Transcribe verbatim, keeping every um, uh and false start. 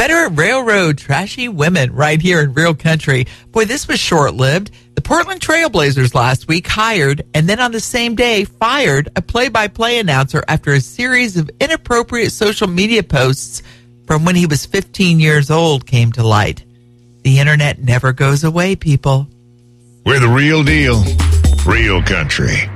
Confederate Railroad trashy women right here in Real Country. Boy, this was short-lived. The Portland Trailblazers last week hired and then on the same day fired a play-by-play announcer after a series of inappropriate social media posts from when he was fifteen years old came to light. The internet never goes away, people. We're the real deal. Real Country.